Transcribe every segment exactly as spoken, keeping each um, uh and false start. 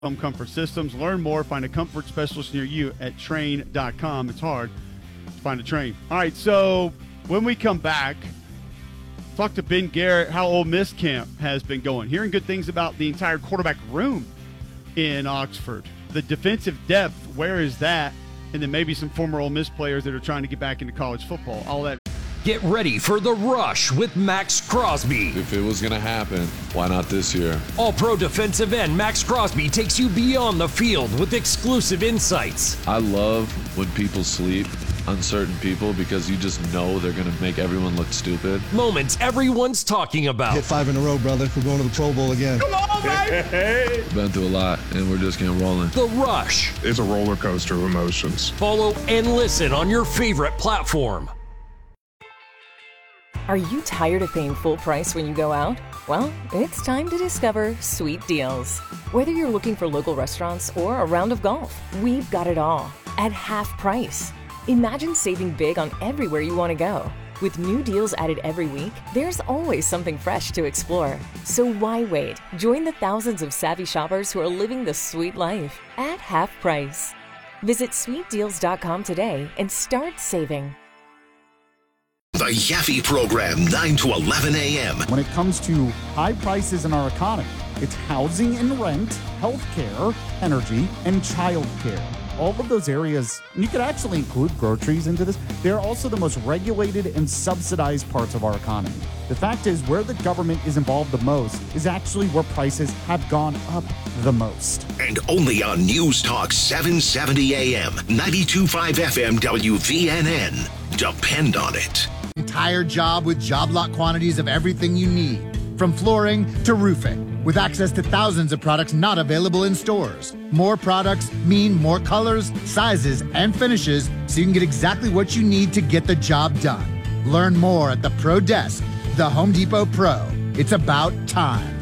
Home Comfort Systems. Learn more. Find a comfort specialist near you at train dot com. It's hard to find a train. All right, so when we come back, talk to Ben Garrett how Ole Miss camp has been going. Hearing good things about the entire quarterback room in Oxford. The defensive depth, where is that? And then maybe some former Ole Miss players that are trying to get back into college football. All that. Get ready for The Rush with Max Crosby. If it was going to happen, why not this year? All-pro defensive end Max Crosby takes you beyond the field with exclusive insights. I love when people sleep, uncertain people, because you just know they're going to make everyone look stupid. Moments everyone's talking about. Hit five in a row, brother. We're going to the Pro Bowl again. Come on, baby! Been through a lot, and we're just getting rolling. The Rush. It's a roller coaster of emotions. Follow and listen on your favorite platform. Are you tired of paying full price when you go out? Well, it's time to discover Sweet Deals. Whether you're looking for local restaurants or a round of golf, we've got it all at half price. Imagine saving big on everywhere you want to go. With new deals added every week, there's always something fresh to explore. So why wait? Join the thousands of savvy shoppers who are living the sweet life at half price. Visit sweet deals dot com today and start saving. The Yaffe Program, nine to eleven a.m. When it comes to high prices in our economy, it's housing and rent, healthcare, energy, and childcare. All of those areas, and you could actually include groceries into this, they're also the most regulated and subsidized parts of our economy. The fact is, where the government is involved the most is actually where prices have gone up the most. And only on News Talk seven seventy a.m., ninety-two point five F M W V N N. Depend on it. Entire job with job lot quantities of everything you need, from flooring to roofing, with access to thousands of products not available in stores. More products mean more colors, sizes, and finishes, so you can get exactly what you need to get the job done. Learn more at the Pro Desk, the Home Depot Pro. It's about time.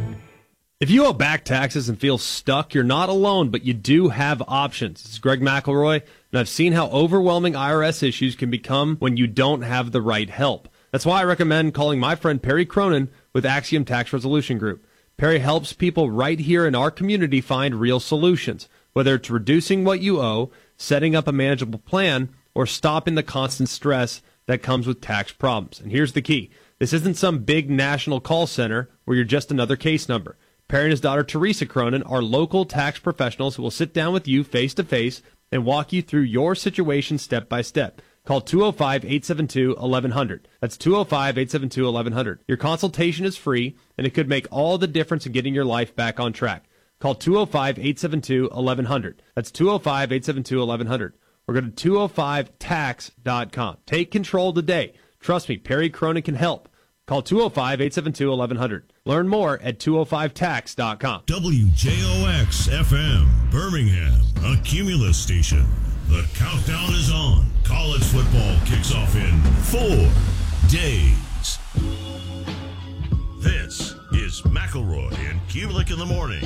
If you owe back taxes and feel stuck, you're not alone, but you do have options. It's Greg McElroy, and I've seen how overwhelming I R S issues can become when you don't have the right help. That's why I recommend calling my friend Perry Cronin with Axiom Tax Resolution Group. Perry helps people right here in our community find real solutions, whether it's reducing what you owe, setting up a manageable plan, or stopping the constant stress that comes with tax problems. And here's the key. This isn't some big national call center where you're just another case number. Perry and his daughter Teresa Cronin are local tax professionals who will sit down with you face-to-face and walk you through your situation step by step. Call two oh five, eight seven two, eleven hundred. That's two oh five, eight seven two, eleven hundred. Your consultation is free, and it could make all the difference in getting your life back on track. Call two oh five, eight seven two, eleven hundred. That's two oh five, eight seven two, eleven hundred. Or go to two oh five tax dot com. Take control today. Trust me, Perry Cronin can help. Call two oh five, eight seven two, eleven hundred. Learn more at two oh five tax dot com. W J O X F M, Birmingham, a Cumulus station. The countdown is on. College football kicks off in four days. This is McElroy and Kubelik in the morning.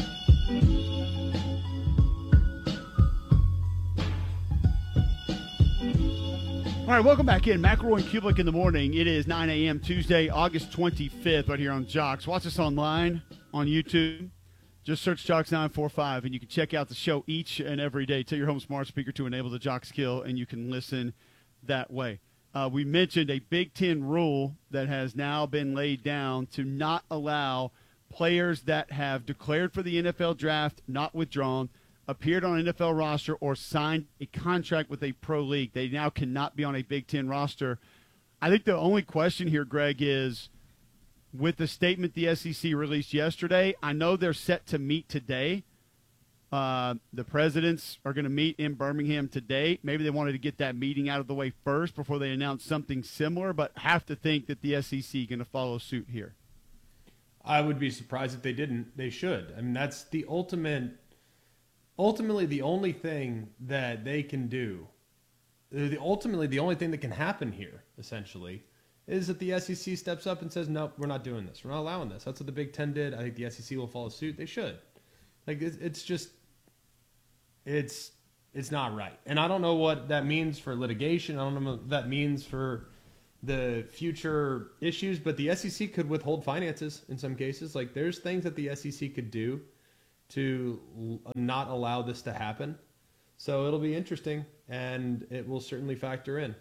All right, welcome back in. McElroy and Kubelik in the morning. It is nine a.m. Tuesday, August twenty-fifth, right here on Jocks. Watch us online on YouTube. Just search Jocks nine forty-five, and you can check out the show each and every day. Tell your home smart speaker to enable the Jocks skill, and you can listen that way. Uh, we mentioned a Big Ten rule that has now been laid down to not allow players that have declared for the N F L draft, not withdrawn, appeared on an N F L roster, or signed a contract with a pro league. They now cannot be on a Big Ten roster. I think the only question here, Greg, is with the statement the S E C released yesterday, I know they're set to meet today. Uh, the presidents are going to meet in Birmingham today. Maybe they wanted to get that meeting out of the way first before they announce something similar, but have to think that the S E C is going to follow suit here. I would be surprised if they didn't. They should. I mean, that's the ultimate, ultimately the only thing that they can do. The, ultimately, the only thing that can happen here, essentially, is that the S E C steps up and says, nope, we're not doing this. We're not allowing this. That's what the Big Ten did. I think the S E C will follow suit. They should. Like, it's, it's just, it's it's not right. And I don't know what that means for litigation. I don't know what that means for the future issues, but the S E C could withhold finances in some cases. Like, there's things that the S E C could do to l- not allow this to happen. So it'll be interesting, and it will certainly factor in.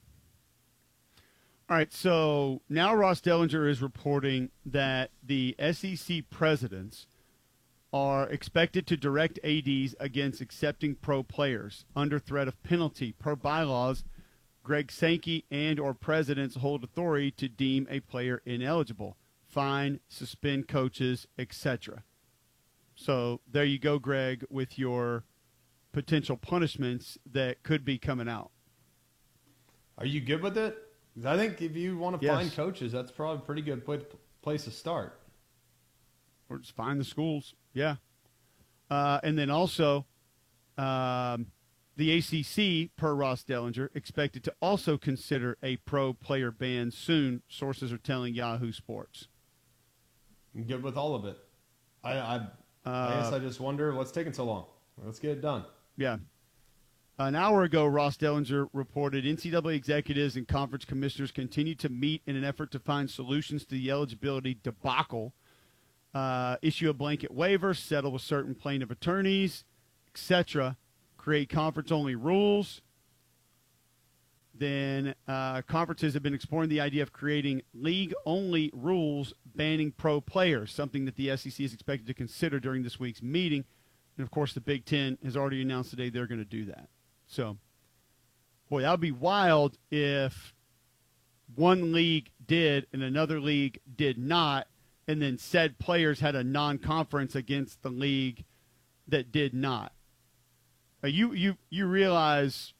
All right, so now Ross Dellinger is reporting that the S E C presidents are expected to direct A Ds against accepting pro players under threat of penalty. Per bylaws, Greg Sankey and or presidents hold authority to deem a player ineligible, fine, suspend coaches, et cetera. So there you go, Greg, with your potential punishments that could be coming out. Are you good with it? 'Cause I think if you want to Yes. find coaches, that's probably a pretty good pla- place to start. Or just find the schools, yeah. Uh, and then also, um, the A C C, per Ross Dellinger, expected to also consider a pro player ban soon, sources are telling Yahoo Sports. I'm good with all of it. I, I, Uh, I guess I just wonder what's taking so long. Let's get it done. Yeah. An hour ago, Ross Dellinger reported N C double A executives and conference commissioners continue to meet in an effort to find solutions to the eligibility debacle, uh, issue a blanket waiver, settle with certain plaintiff attorneys, et cetera, create conference-only rules. Then uh, conferences have been exploring the idea of creating league-only rules banning pro players, something that the S E C is expected to consider during this week's meeting. And, of course, the Big Ten has already announced today they're going to do that. So, boy, that would be wild if one league did and another league did not, and then said players had a non-conference against the league that did not. Uh, you, you, you realize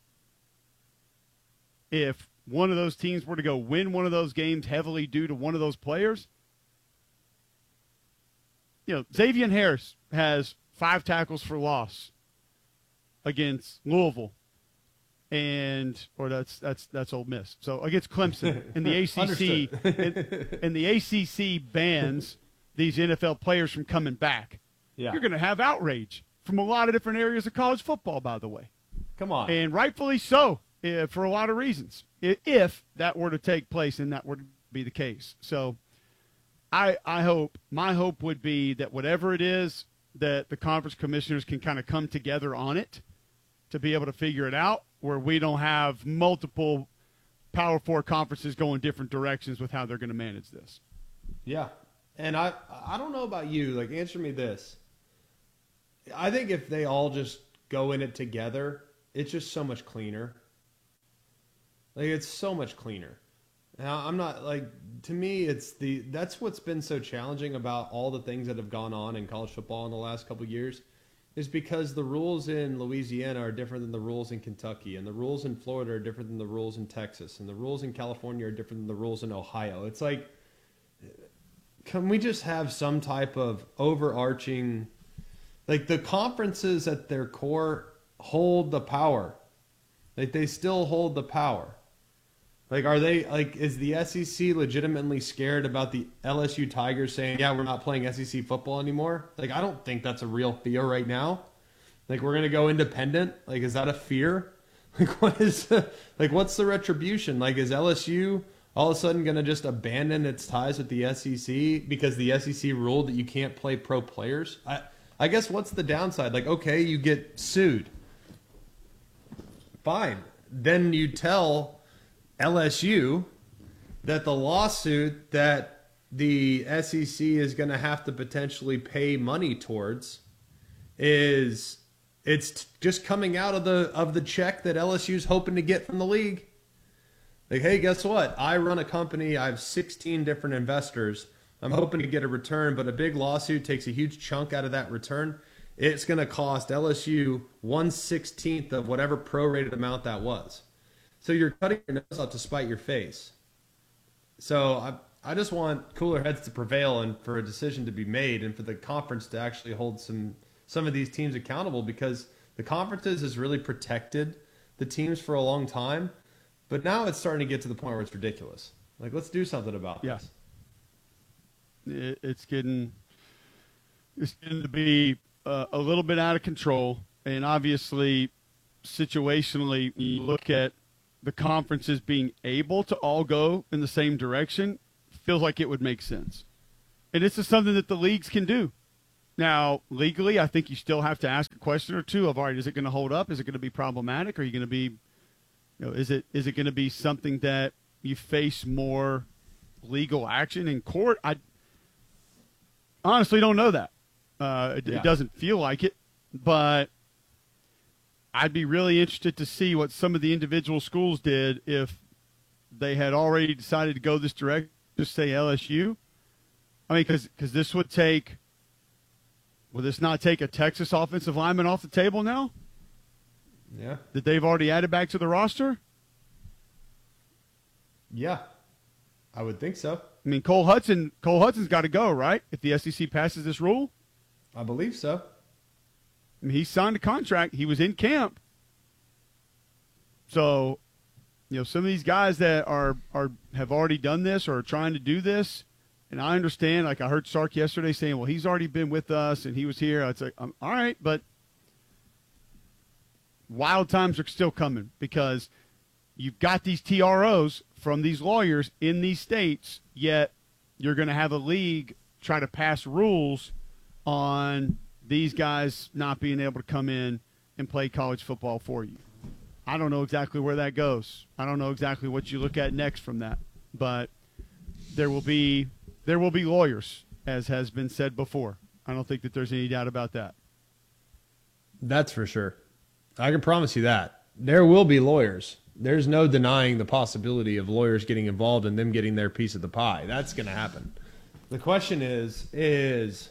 if one of those teams were to go win one of those games heavily due to one of those players, you know, Xavier Harris has five tackles for loss against Louisville, and or that's that's that's Ole Miss. So against Clemson, and the A C C and, and the A C C bans these N F L players from coming back. Yeah. You're going to have outrage from a lot of different areas of college football, by the way. Come on, and rightfully so, uh, for a lot of reasons. If that were to take place, and that were to be the case, so I I hope my hope would be that whatever it is, that the conference commissioners can kind of come together on it to be able to figure it out, where we don't have multiple Power Four conferences going different directions with how they're going to manage this. Yeah. And I I don't know about you. Like, answer me this. I think if they all just go in it together, it's just so much cleaner. Like, it's so much cleaner. Now, I'm not, like, to me, it's the, that's what's been so challenging about all the things that have gone on in college football in the last couple of years, is because the rules in Louisiana are different than the rules in Kentucky, and the rules in Florida are different than the rules in Texas, and the rules in California are different than the rules in Ohio. It's like, can we just have some type of overarching, like, the conferences at their core hold the power. Like, they still hold the power. Like, are they, like, is the S E C legitimately scared about the L S U Tigers saying, yeah, we're not playing S E C football anymore? Like, I don't think that's a real fear right now. Like, we're going to go independent? Like, is that a fear? Like, what is, like, what's the retribution? Like, is L S U all of a sudden going to just abandon its ties with the S E C because the S E C ruled that you can't play pro players? I, I guess what's the downside? Like, okay, you get sued. Fine. Then you tell L S U that the lawsuit that the S E C is going to have to potentially pay money towards is, it's just coming out of the of the check that L S U is hoping to get from the league. Like, hey, guess what? I run a company. I have sixteen different investors. I'm hoping to get a return, but a big lawsuit takes a huge chunk out of that return. It's going to cost L S U one sixteenth of whatever prorated amount that was. So you're cutting your nose out to spite your face. So I I just want cooler heads to prevail and for a decision to be made and for the conference to actually hold some some of these teams accountable, because the conferences has really protected the teams for a long time. But now it's starting to get to the point where it's ridiculous. Like, let's do something about Yeah. this. It, it's getting it's getting to be uh, a little bit out of control, and obviously, situationally, you look at the conferences being able to all go in the same direction, feels like it would make sense. And this is something that the leagues can do. Now, legally, I think you still have to ask a question or two of, all right, is it going to hold up? Is it going to be problematic? Are you going to be, you know, is it is it going to be something that you face more legal action in court? I honestly don't know that. Uh, it, Yeah. it doesn't feel like it, but I'd be really interested to see what some of the individual schools did if they had already decided to go this direction, just say L S U. I mean, because this would take – will this not take a Texas offensive lineman off the table now Yeah. that they've already added back to the roster? Yeah. I would think so. I mean, Cole Hudson, Cole Hudson's got to go, right, if the S E C passes this rule? I believe so. I mean, he signed a contract. He was in camp. So, you know, some of these guys that are, are have already done this or are trying to do this, and I understand, like I heard Sark yesterday saying, well, he's already been with us and he was here. I'd say, um, all right, but wild times are still coming because you've got these T R Os from these lawyers in these states, yet you're going to have a league try to pass rules on these guys not being able to come in and play college football for you. I don't know exactly where that goes. I don't know exactly what you look at next from that, but there will be there will be lawyers, as has been said before. I don't think that there's any doubt about that. That's for sure. I can promise you that. There will be lawyers. There's no denying the possibility of lawyers getting involved and them getting their piece of the pie. That's going to happen. The question is, is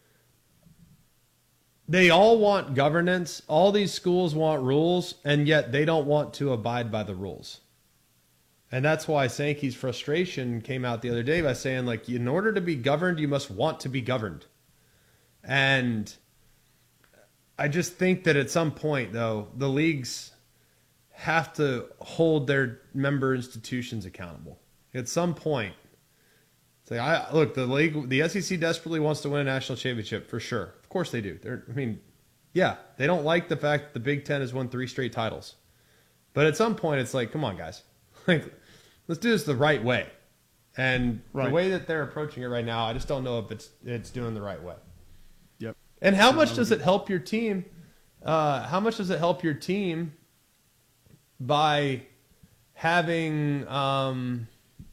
they all want governance. All these schools want rules, and yet they don't want to abide by the rules. And that's why Sankey's frustration came out the other day by saying, like, in order to be governed, you must want to be governed. And I just think that at some point, though, the leagues have to hold their member institutions accountable. At some point, say, I look, the league, the S E C desperately wants to win a national championship for sure. Of course they do. They're, I mean, yeah, they don't like the fact that the Big Ten has won three straight titles. But at some point, it's like, come on, guys, like, let's do this the right way. And right. the way that they're approaching it right now, I just don't know if it's it's doing the right way. Yep. And how much does it help your team? Uh, how much does it help your team by having, um,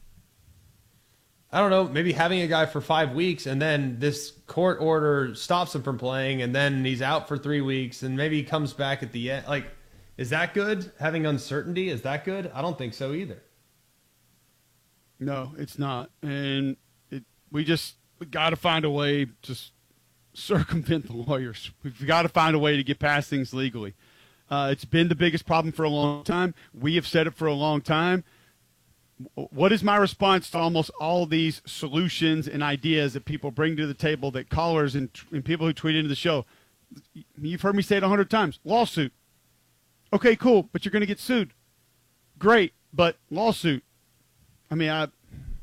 I don't know, maybe having a guy for five weeks and then this court order stops him from playing and then he's out for three weeks and maybe he comes back at the end? Like, is that good? Having uncertainty, is that good? I don't think so either. No, it's not. And it, we just we got to find a way to s- circumvent the lawyers. We've got to find a way to get past things legally. Uh, it's been the biggest problem for a long time. We have said it for a long time. What is my response to almost all these solutions and ideas that people bring to the table that callers and, and people who tweet into the show? You've heard me say it a hundred times. Lawsuit. Okay, cool, but you're going to get sued. Great, but lawsuit. I mean, I,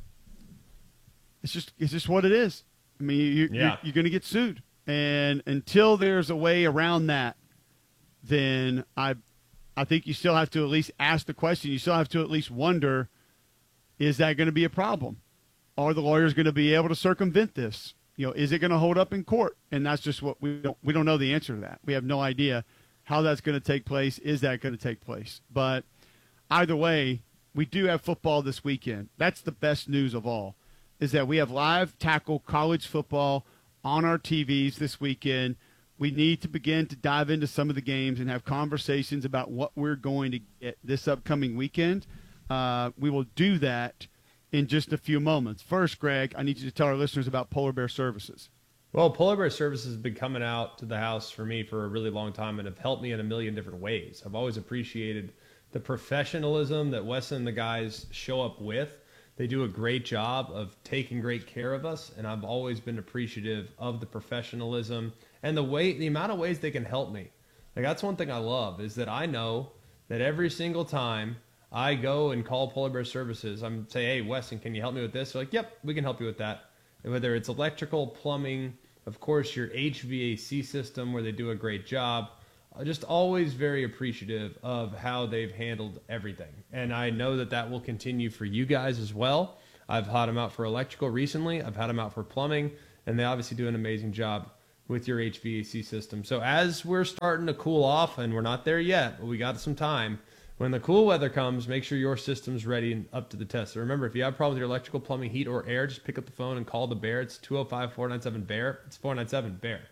it's just it's just what it is. I mean, you, Yeah. you're, you're going to get sued. And until there's a way around that, then I I think you still have to at least ask the question. You still have to at least wonder, is that going to be a problem? Are the lawyers going to be able to circumvent this? You know, is it going to hold up in court? And that's just what we don't we don't know the answer to that. We have no idea how that's going to take place. Is that going to take place? But either way, we do have football this weekend. That's the best news of all, is that we have live tackle college football on our T Vs this weekend. We need to begin to dive into some of the games and have conversations about what we're going to get this upcoming weekend. Uh, we will do that in just a few moments. First, Greg, I need you to tell our listeners about Polar Bear Services. Well, Polar Bear Services has been coming out to the house for me for a really long time and have helped me in a million different ways. I've always appreciated the professionalism that Wes and the guys show up with. They do a great job of taking great care of us, and I've always been appreciative of the professionalism and the way, the amount of ways they can help me. Like, that's one thing I love, is that I know that every single time I go and call Polar Bear Services, I'm say, hey, Weston, can you help me with this? They're like, yep, we can help you with that. And whether it's electrical, plumbing, of course, your H V A C system, where they do a great job. Just always very appreciative of how they've handled everything. And I know that that will continue for you guys as well. I've had them out for electrical recently. I've had them out for plumbing, and they obviously do an amazing job with your H V A C system. So as we're starting to cool off, and we're not there yet, but we got some time, when the cool weather comes, make sure your system's ready and up to the test. So remember, if you have problems with your electrical, plumbing, heat, or air, just pick up the phone and call the Bear. It's two oh five, four nine seven, B E A R. It's four nine seven, B E A R.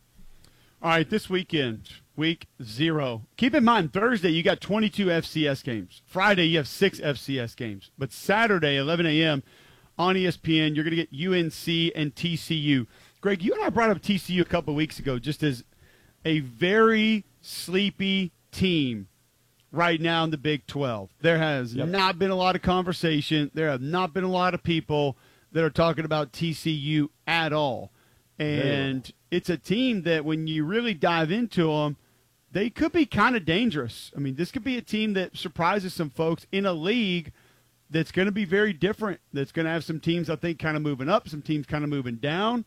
All right, this weekend, week zero. Keep in mind, Thursday, you got twenty-two F C S games. Friday, you have six F C S games. But Saturday, eleven a.m., on E S P N, you're going to get U N C and T C U. Greg, you and I brought up T C U a couple of weeks ago just as a very sleepy team right now in the Big twelve. There has yep. not been a lot of conversation. There have not been a lot of people that are talking about T C U at all. And yeah. it's a team that when you really dive into them, they could be kind of dangerous. I mean, this could be a team that surprises some folks in a league that's going to be very different, that's going to have some teams, I think, kind of moving up, some teams kind of moving down.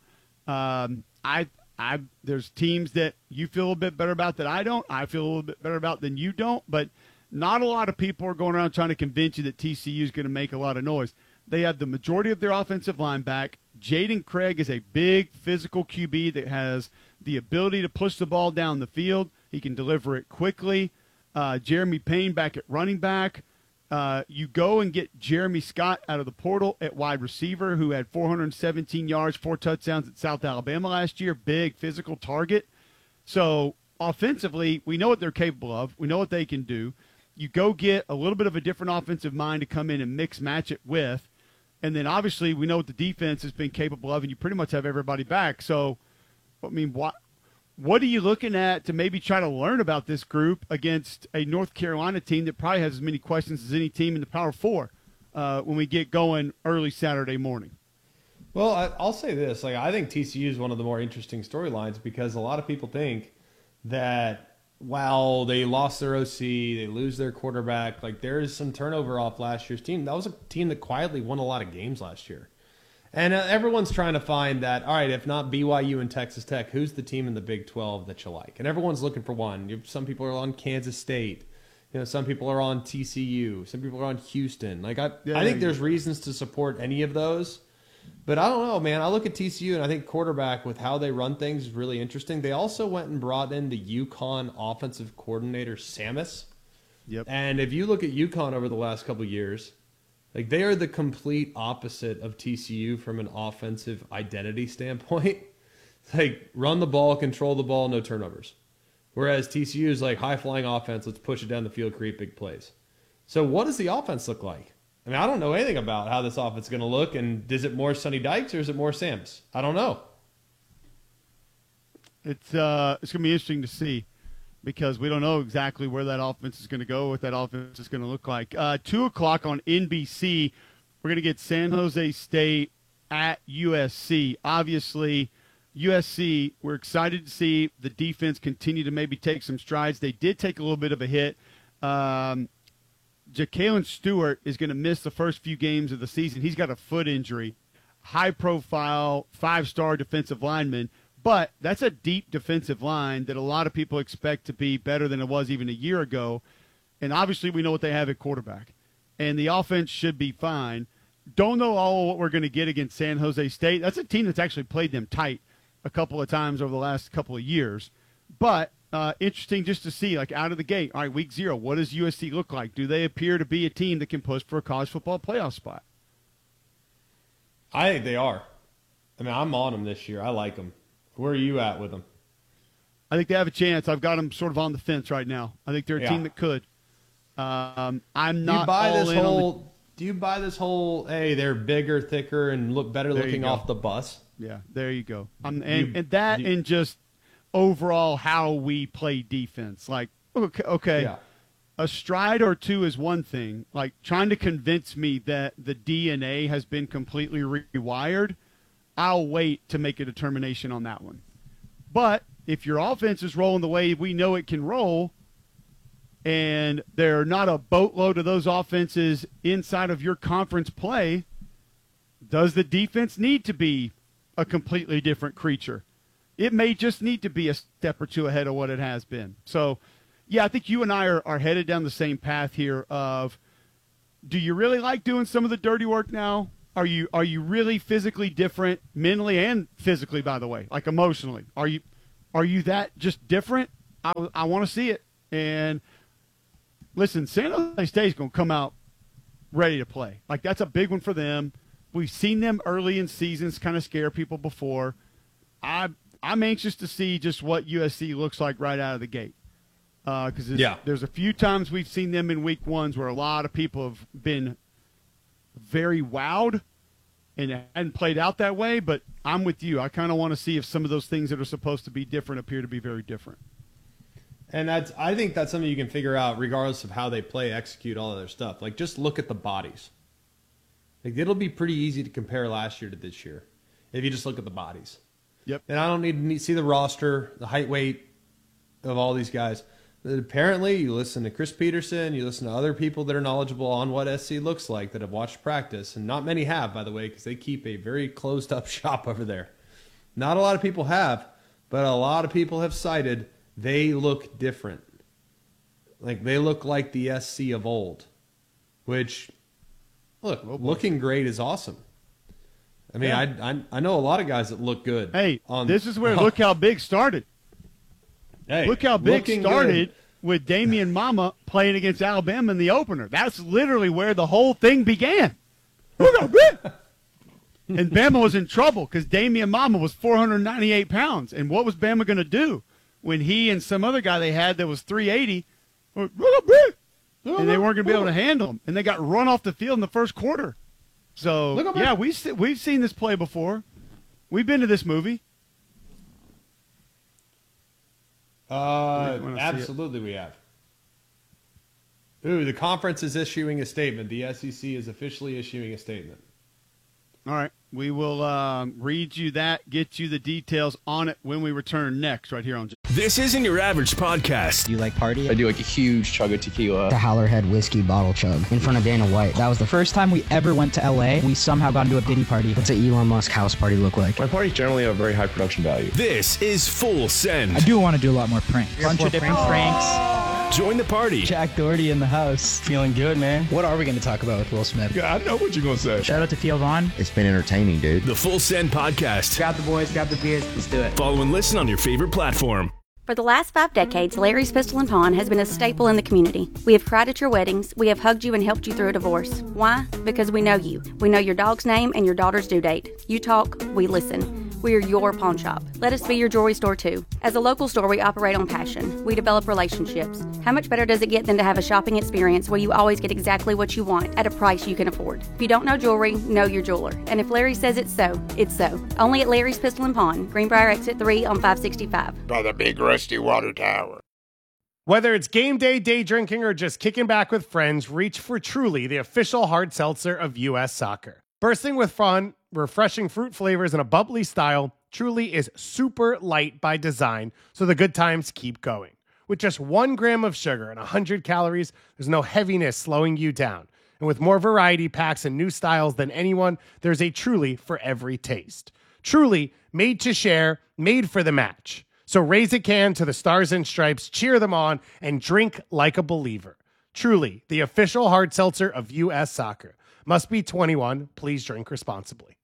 Um, I, I, there's teams that you feel a bit better about that I don't. I feel a little bit better about than you don't. But not a lot of people are going around trying to convince you that T C U is going to make a lot of noise. They have the majority of their offensive line back. Jaden Craig is a big physical Q B that has the ability to push the ball down the field. He can deliver it quickly. Uh, Jeremy Payne back at running back. Uh, you go and get Jeremy Scott out of the portal at wide receiver, who had four hundred seventeen yards, four touchdowns at South Alabama last year. Big physical target. So offensively, we know what they're capable of. We know what they can do. You go get a little bit of a different offensive mind to come in and mix match it with. And then obviously we know what the defense has been capable of, and you pretty much have everybody back. So, I mean, what what are you looking at to maybe try to learn about this group against a North Carolina team that probably has as many questions as any team in the Power Four uh, when we get going early Saturday morning? Well, I, I'll say this. Like, I think T C U is one of the more interesting storylines because a lot of people think that while they lost their O C, they lose their quarterback, like there is some turnover off last year's team. That was a team that quietly won a lot of games last year. And uh, everyone's trying to find that, all right, if not B Y U and Texas Tech, who's the team in the Big twelve that you like? And everyone's looking for one. You, some people are on Kansas State. You know, some people are on T C U. Some people are on Houston. Like I, yeah, I think there's reasons to support any of those. But I don't know, man. I look at T C U, and I think quarterback with how they run things is really interesting. They also went and brought in the UConn offensive coordinator, Samus. Yep. And if you look at UConn over the last couple of years, like they are the complete opposite of T C U from an offensive identity standpoint. Like run the ball, control the ball, no turnovers. Whereas T C U is like high-flying offense, let's push it down the field, create big plays. So what does the offense look like? I mean, I don't know anything about how this offense is going to look, and is it more Sonny Dykes or is it more Sam's? I don't know. It's uh, it's going to be interesting to see because we don't know exactly where that offense is going to go, what that offense is going to look like. Uh, two o'clock on N B C, we're going to get San Jose State at U S C. Obviously, U S C, we're excited to see the defense continue to maybe take some strides. They did take a little bit of a hit. Um Ja'Kalen Stewart is going to miss the first few games of the season. He's got a foot injury, high-profile, five-star defensive lineman, but that's a deep defensive line that a lot of people expect to be better than it was even a year ago. And obviously we know what they have at quarterback. And the offense should be fine. Don't know all what we're going to get against San Jose State. That's a team that's actually played them tight a couple of times over the last couple of years. But Uh, interesting just to see, like, out of the gate. All right, week zero, what does U S C look like? Do they appear to be a team that can push for a college football playoff spot? I think they are. I mean, I'm on them this year. I like them. Where are you at with them? I think they have a chance. I've got them sort of on the fence right now. I think they're a yeah. team that could. Um, I'm not do you buy all this in whole, on the... Do you buy this whole, hey, they're bigger, thicker, and look better there looking off the bus? Yeah, there you go. Um, and, you, and that you, and just overall how we play defense. Like, okay, okay. Yeah. A stride or two is one thing. Like, trying to convince me that the D N A has been completely rewired, I'll wait to make a determination on that one. But if your offense is rolling the way we know it can roll, and there are not a boatload of those offenses inside of your conference play, does the defense need to be a completely different creature? It may just need to be a step or two ahead of what it has been. So, yeah, I think you and I are, are headed down the same path here of, do you really like doing some of the dirty work now? Are you are you really physically different, mentally and physically, by the way, like emotionally? Are you are you that just different? I, I want to see it. And listen, San Jose State's going to come out ready to play. Like, that's a big one for them. We've seen them early in seasons kind of scare people before. I, I'm anxious to see just what U S C looks like right out of the gate. Because uh, yeah. there's a few times we've seen them in week ones where a lot of people have been very wowed and it hadn't played out that way. But I'm with you. I kind of want to see if some of those things that are supposed to be different appear to be very different. And that's, I think that's something you can figure out regardless of how they play, execute, all of their stuff. Like, just look at the bodies. Like, it'll be pretty easy to compare last year to this year if you just look at the bodies. Yep. And I don't need to see the roster, the height, weight of all these guys. But apparently, you listen to Chris Peterson, you listen to other people that are knowledgeable on what S C looks like that have watched practice. And not many have, by the way, because they keep a very closed-up shop over there. Not a lot of people have, but a lot of people have cited they look different. Like, they look like the S C of old, which, look, oh looking great is awesome. I mean, yeah. I, I I know a lot of guys that look good. Hey, on, this is where look how big started. Hey, look how big started good. with Damian Mama playing against Alabama in the opener. That's literally where the whole thing began. Look how big. And Bama was in trouble because Damian Mama was four hundred ninety-eight pounds. And what was Bama going to do when he and some other guy they had that was three eighty, and they weren't going to be able to handle him, and they got run off the field in the first quarter. So yeah, we we've seen this play before. We've been to this movie. Uh, absolutely, we have. Ooh, the conference is issuing a statement. The S E C is officially issuing a statement. All right. We will um, read you that, get you the details on it when we return next, right here on. This isn't your average podcast. Do you like party? I do like a huge chug of tequila. The Howlerhead whiskey bottle chug in front of Dana White. That was the first time we ever went to L A. We somehow got into a Diddy party. What's an Elon Musk house party look like? My parties generally have very high production value. This is Full Send. I do want to do a lot more pranks. A bunch of different pranks. pranks. Join the party. Jack Doherty in the house. Feeling good, man. What are we going to talk about with Will Smith? Yeah, I know what you're going to say. Shout out to Theo Vaughn. It's been entertaining, dude. The Full Send Podcast. Grab the boys, grab the beers, let's do it. Follow and listen on your favorite platform. For the last five decades, Larry's Pistol and Pawn has been a staple in the community. We have cried at your weddings. We have hugged you and helped you through a divorce. Why? Because we know you. We know your dog's name and your daughter's due date. You talk, we listen. We are your pawn shop. Let us be your jewelry store too. As a local store, we operate on passion. We develop relationships. How much better does it get than to have a shopping experience where you always get exactly what you want at a price you can afford? If you don't know jewelry, know your jeweler. And if Larry says it's so, it's so. Only at Larry's Pistol and Pawn, Greenbrier Exit three on five sixty-five. By the big rusty water tower. Whether it's game day, day drinking, or just kicking back with friends, reach for Truly, the official hard seltzer of U S Soccer. Bursting with fun, refreshing fruit flavors, and a bubbly style, Truly is super light by design, so the good times keep going. With just one gram of sugar and one hundred calories, there's no heaviness slowing you down. And with more variety packs and new styles than anyone, there's a Truly for every taste. Truly, made to share, made for the match. So raise a can to the Stars and Stripes, cheer them on, and drink like a believer. Truly, the official hard seltzer of U S Soccer. Must be twenty-one. Please drink responsibly.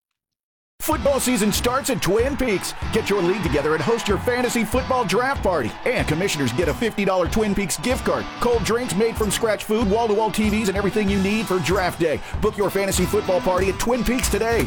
Football season starts at Twin Peaks. Get your league together and host your fantasy football draft party. And commissioners get a fifty dollars Twin Peaks gift card. Cold drinks, made from scratch food, wall-to-wall T Vs, and everything you need for draft day. Book your fantasy football party at Twin Peaks today.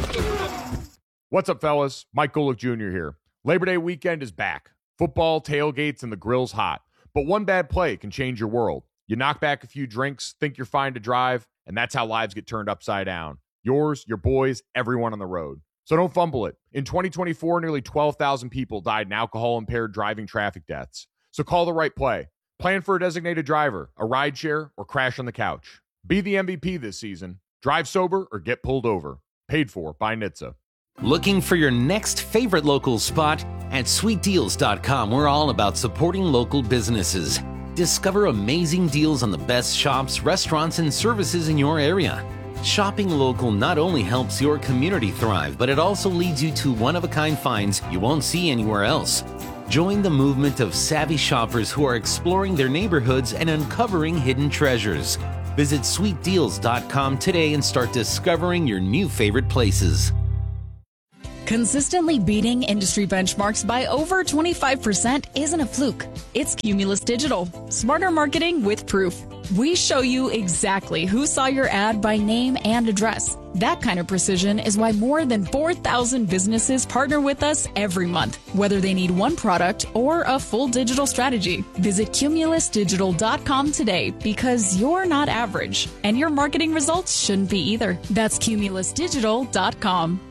What's up, fellas? Mike Golick Junior here. Labor Day weekend is back. Football, tailgates, and the grill's hot. But one bad play can change your world. You knock back a few drinks, think you're fine to drive, and that's how lives get turned upside down. Yours, your boys, everyone on the road. So don't fumble it. In twenty twenty-four, nearly twelve thousand people died in alcohol-impaired driving traffic deaths. So call the right play. Plan for a designated driver, a rideshare, or crash on the couch. Be the M V P this season. Drive sober or get pulled over. Paid for by N H T S A. Looking for your next favorite local spot? At sweet deals dot com, we're all about supporting local businesses. Discover amazing deals on the best shops, restaurants, and services in your area. Shopping local not only helps your community thrive, but it also leads you to one-of-a-kind finds you won't see anywhere else. Join the movement of savvy shoppers who are exploring their neighborhoods and uncovering hidden treasures. Visit sweet deals dot com today and start discovering your new favorite places. Consistently beating industry benchmarks by over twenty-five percent isn't a fluke. It's Cumulus Digital, smarter marketing with proof. We show you exactly who saw your ad by name and address. That kind of precision is why more than four thousand businesses partner with us every month, whether they need one product or a full digital strategy. Visit cumulus digital dot com today because you're not average, and your marketing results shouldn't be either. That's cumulus digital dot com.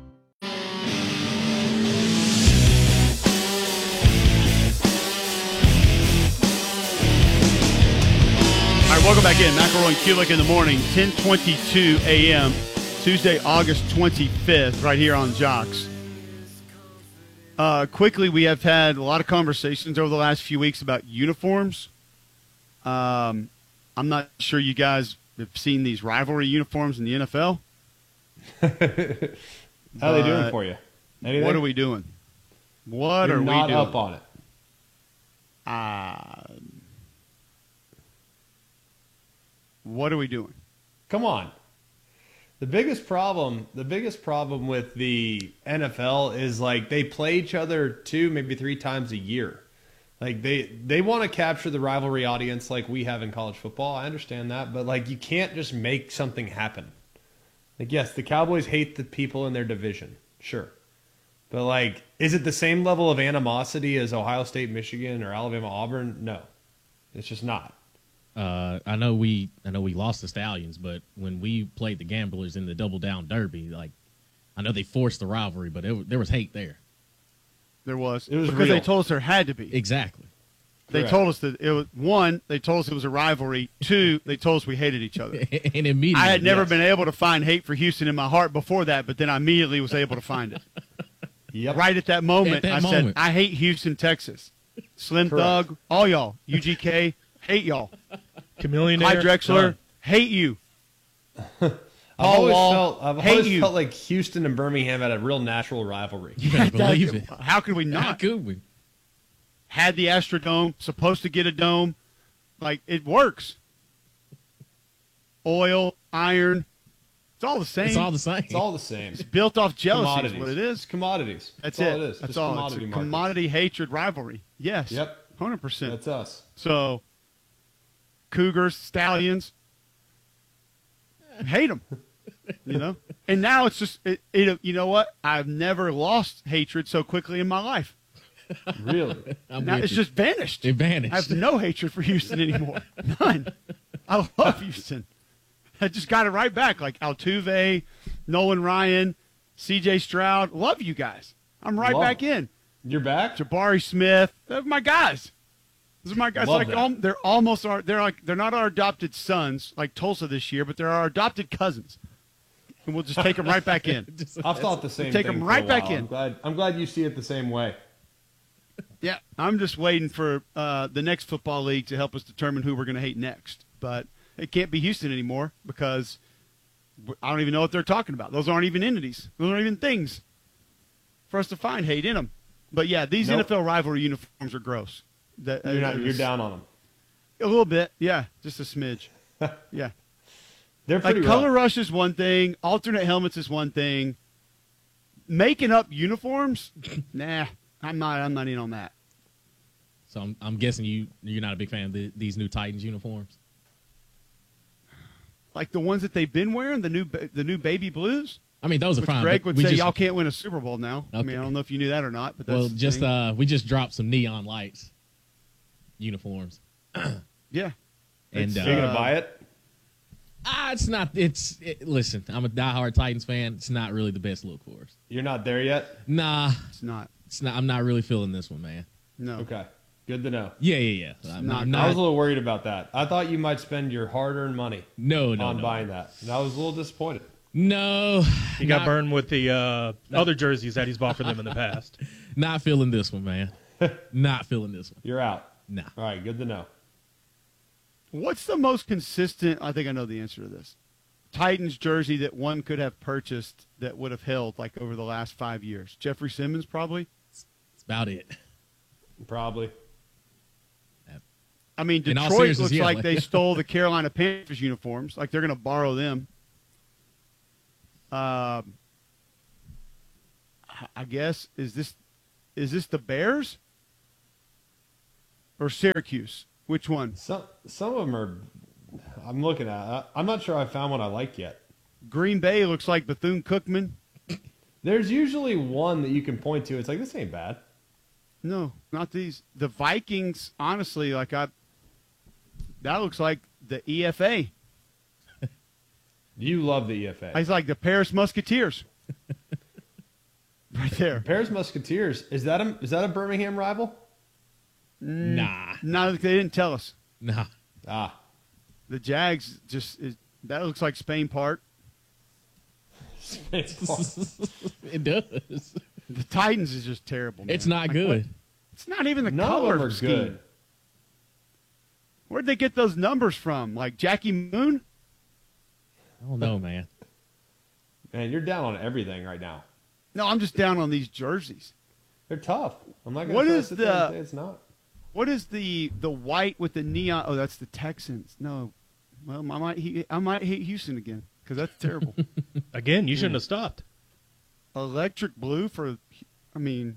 All right, welcome back in. McElroy and Kulik in the morning, ten twenty-two a.m., Tuesday, August twenty-fifth, right here on Jocks. Uh, quickly, we have had a lot of conversations over the last few weeks about uniforms. Um, I'm not sure you guys have seen these rivalry uniforms in the N F L. How are they doing for you? Anything? What are we doing? What You're are not we doing? up on it. Uh, what are we doing? Come on. The biggest problem, the biggest problem with the N F L is like they play each other two, maybe three times a year. Like they they want to capture the rivalry audience like we have in college football. I understand that, but like you can't just make something happen. Like yes, the Cowboys hate the people in their division, sure. But like, is it the same level of animosity as Ohio State, Michigan, or Alabama, Auburn? No. It's just not. Uh, I know we, I know we lost the Stallions, but when we played the Gamblers in the Double Down Derby, like, I know they forced the rivalry, but it, there was hate there. There was. It was because real. they told us there had to be. Exactly. They Correct. told us that it was one. They told us it was a rivalry. Two, they told us we hated each other. And immediately, I had never yes. been able to find hate for Houston in my heart before that, but then I immediately was able to find it. Yep. Right at that moment, At that I moment. said, "I hate Houston, Texas." Slim Correct. Thug, all y'all, U G K, hate y'all. Chameleon Clyde Drexler, hate you. I've Paul always Wall, felt I've hate always you. felt like Houston and Birmingham had a real natural rivalry. You better believe it. How could we not? How could we? Had the Astrodome, supposed to get a dome. Like, it works. Oil, iron, it's all the same. It's all the same. It's all the same. It's built off jealousy Commodities. is what it is. It's commodities. That's, That's it. all it is. That's Just all. commodity It's a markets. commodity hatred rivalry. Yes. Yep. one hundred percent. That's us. So, Cougars, Stallions, hate them, you know? And now it's just, it, it, you know what? I've never lost hatred so quickly in my life. Really? I'm Now with it's you. just vanished. It vanished. I have no hatred for Houston anymore. None. I love Houston. I just got it right back. Like Altuve, Nolan Ryan, C J Stroud. Love you guys. I'm right Love back them. in. You're back? Jabari Smith. They're my guys. These are my guys. Love Like that. al- they're almost our. They're like they're not our adopted sons like Tulsa this year, but they're our adopted cousins, and we'll just take them right back in. I've thought the same Take thing them for right a back while. in. I'm glad, I'm glad you see it the same way. Yeah, I'm just waiting for uh, the next football league to help us determine who we're going to hate next. But it can't be Houston anymore because I don't even know what they're talking about. Those aren't even entities. Those aren't even things for us to find hate in them. But yeah, these Nope. N F L rivalry uniforms are gross. That, You're, not, uh, you're down on them. a little bit, yeah, just a smidge. Yeah, They're pretty like rough. color rush is one thing. Alternate helmets is one thing. Making up uniforms, nah, I'm not. I'm not in on that. So I'm, I'm guessing you you're not a big fan of the, these new Titans uniforms. Like the ones that they've been wearing, the new ba- the new baby blues. I mean, those are Which fine. Greg but would we say just- y'all can't win a Super Bowl now. I mean, Okay. I don't know if you knew that or not, but that's Well, the just thing. uh, we just dropped some neon lights uniforms. yeah. And It's, uh, You're gonna buy it? Ah, it's not. It's it, listen. I'm a diehard Titans fan. It's not really the best look for us. You're not there yet? Nah, it's not. It's not. I'm not really feeling this one, man. No. Okay. Good to know. Yeah, yeah, yeah. I'm not, I'm I was not- a little worried about that. I thought you might spend your hard-earned money no, no, on no. buying that. And I was a little disappointed. No, He got not- burned with the uh, other jerseys that he's bought for them in the past. Not feeling this one, man. Not feeling this one. You're out. Nah. All right, good to know. What's the most consistent? I think I know the answer to this. Titans jersey that one could have purchased that would have held like over the last five years. Jeffrey Simmons, probably. That's about it. Probably. I I mean, In all Detroit seriousness, looks yeah, like like- they stole the Carolina Panthers uniforms. Like they're going to borrow them. Um, I- I guess is this is this the Bears or Syracuse? Which one? Some some of them are. I'm looking at. I, I'm not sure I found one I like yet. Green Bay looks like Bethune-Cookman. There's usually one that you can point to. It's like, this ain't bad. No, not these. The Vikings, honestly, like I, that looks like the E F A. You love the E F A. It's like the Paris Musketeers. Right there. Paris Musketeers. Is that a is that a Birmingham rival? Nah. No, they didn't tell us. Nah. Ah. The Jags just is, that looks like Spain Park. It does. The Titans is just terrible. Man. It's not Like, good. what- It's not even the None of color them are scheme. good. Where'd they get those numbers from? Like Jackie Moon? I don't know, man. Man, you're down on everything right now. No, I'm just down on these jerseys. They're tough. I'm not going What to is sit there and the- say it's not. What is the the white with the neon? Oh, that's the Texans. No, well, I might he, I might hate Houston again because that's terrible. Again, you shouldn't have stopped. Electric blue for, I mean,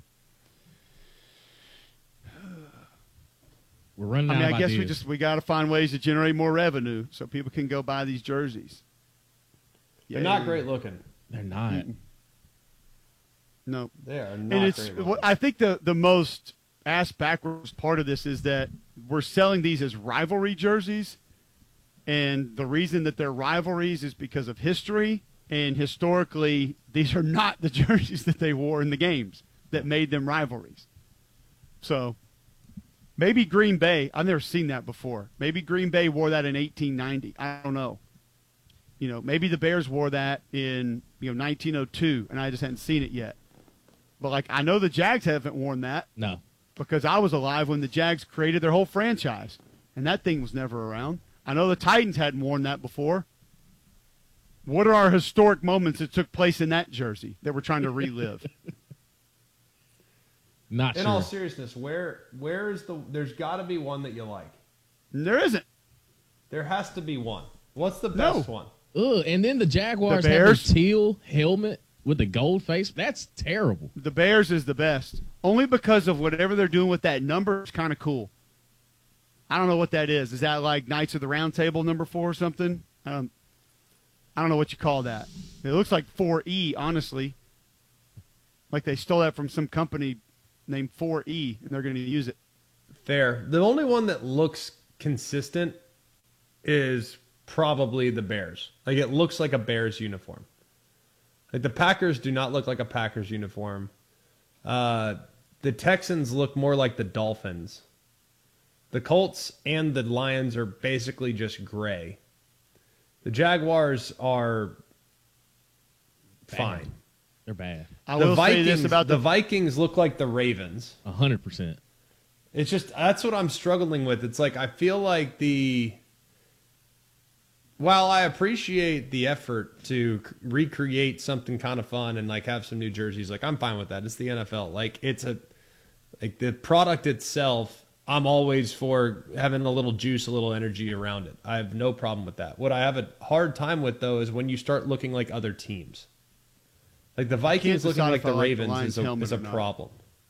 We're running I mean, out of I guess we ideas. just we got to find ways to generate more revenue so people can go buy these jerseys. They're not great looking. They're not. Mm-mm. No, They are and not it's. great looking. what- I think the the most ass backwards part of this is that we're selling these as rivalry jerseys, and the reason that they're rivalries is because of history. And historically, these are not the jerseys that they wore in the games that made them rivalries. So maybe Green Bay. I've never seen that before. Maybe Green Bay wore that in eighteen ninety. I don't know. You know, maybe the Bears wore that in you know nineteen oh two, and I just hadn't seen it yet. But like, I know the Jags haven't worn that. No. Because I was alive when the Jags created their whole franchise, and that thing was never around. I know the Titans hadn't worn that before. What are our historic moments that took place in that jersey that we're trying to relive? Not In sure. all seriousness, where where is the? There's got to be one that you like. There isn't. There has to be one. What's the No. best one? Ugh, and then the Jaguars The have Bears? the teal helmet with the gold face. That's terrible. The Bears is the best, only because of whatever they're doing with that number is kind of cool. I don't know what that is. Is that like Knights of the Round Table number four or something? I don't, I don't know what you call that. It looks like four E, honestly. Like they stole that from some company named four E, and they're going to use it. Fair. The only one that looks consistent is probably the Bears. Like, it looks like a Bears uniform. Like, the Packers do not look like a Packers uniform. Uh, the Texans look more like the Dolphins. The Colts and the Lions are basically just gray. The Jaguars are Bad. fine. They're bad. I the will Vikings, say this about the the Vikings look like the Ravens. A hundred percent. It's just, that's what I'm struggling with. It's like, I feel like the, while I appreciate the effort to c- recreate something kind of fun and like have some new jerseys, like I'm fine with that. It's the N F L. Like, it's a, like the product itself, I'm always for having a little juice, a little energy around it. I have no problem with that. What I have a hard time with though is when you start looking like other teams. Like the Vikings looking decide like if I the like the Ravens Lions is a, helmet is a or not. problem.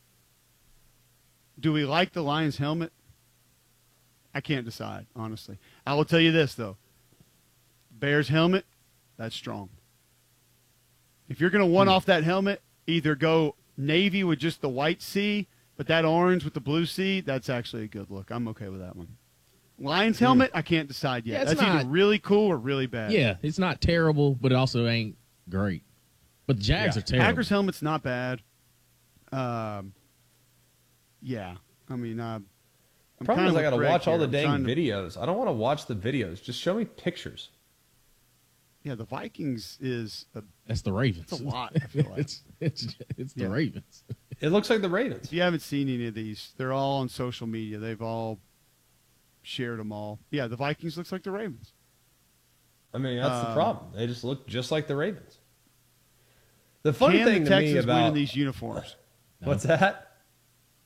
Do we like the Lions helmet? I can't decide, honestly. I will tell you this, though. Bears helmet, that's strong. If you're going to one off that helmet, either go navy with just the white C, but that orange with the blue C, that's actually a good look. I'm okay with that one. Lions helmet, I can't decide yet. Yeah, it's that's either not- really cool or really bad. Yeah, it's not terrible, but it also ain't great. But the Jags Yeah. are terrible. Packers helmet's not bad. Um, yeah, I mean, uh, I'm Problem kind is of I got to with Greg watch all here. the I'm dang trying to- videos. I don't want to watch the videos. Just show me pictures. Yeah, the Vikings is a, That's the Ravens. it's a lot. I feel like it's it's it's the Yeah. Ravens. It looks like the Ravens. If you haven't seen any of these, they're all on social media. They've all shared them all. Yeah, the Vikings looks like the Ravens. I mean, that's the Um, problem. They just look just like the Ravens. The funny Can thing the to Texans me win about in these uniforms? what's that?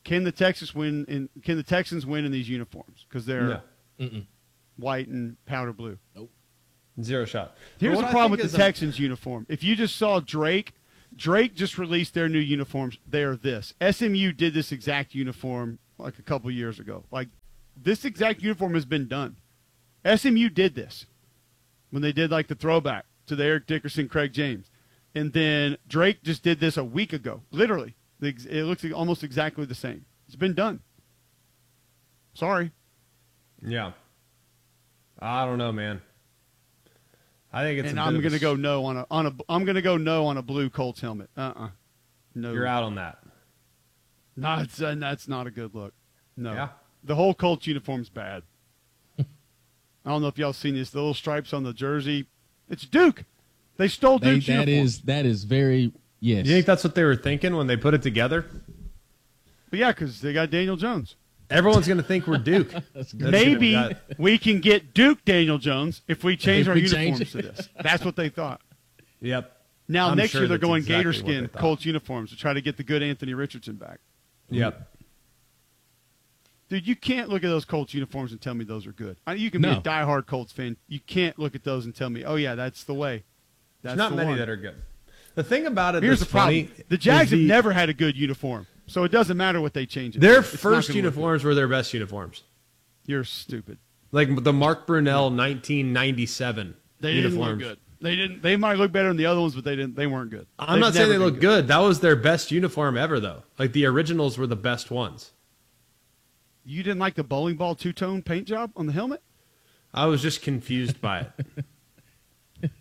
Can the Texas win? In can the Texans win in these uniforms? Because they're No. Mm-mm. white and powder blue. Nope. Zero shot. Here's But the what I problem think with the is a- Texans uniform. If you just saw Drake, Drake just released their new uniforms. They are this. S M U did this exact uniform like a couple years ago. Like this exact uniform has been done. S M U did this when they did like the throwback to the Eric Dickerson, Craig James. And then Drake just did this a week ago. Literally. It looks almost exactly the same. It's been done. Sorry. Yeah. I don't know, man. I think it's. And a I'm bit of going to a- go no on a on a I'm going to go no on a blue Colts helmet. Uh-uh. No. You're out on that. No, it's, uh, that's not a good look. No. Yeah. The whole Colts uniform's bad. I don't know if y'all seen this. The little stripes on the jersey. It's Duke. They stole They, Duke's that uniform. is that is very yes. You think that's what they were thinking when they put it together? But yeah, because they got Daniel Jones. Everyone's going to think we're Duke. That's Maybe gonna- we can get Duke Daniel Jones if we change If our we uniforms change to it. this. That's what they thought. Yep. Now I'm next sure year they're that's going exactly gator what they skin thought. Colts uniforms to try to get the good Anthony Richardson back. Yep. Dude, you can't look at those Colts uniforms and tell me those are good. I, you can be No. a diehard Colts fan. You can't look at those and tell me, oh yeah, that's the way. That's There's not the many one. that are good. The thing about it Here's that's the problem: funny the Jags is the- have never had a good uniform, so it doesn't matter what they change it. Their to. It's not first gonna look uniforms were their best uniforms. good. You're stupid. Like the Mark Brunell nineteen ninety-seven They didn't look uniforms. good. They didn't. They might look better than the other ones, but they didn't. They weren't good. I'm They've not saying never they been look good. That was their best uniform ever, though. Like the originals were the best ones. You didn't like the bowling ball two tone paint job on the helmet? I was just confused by it.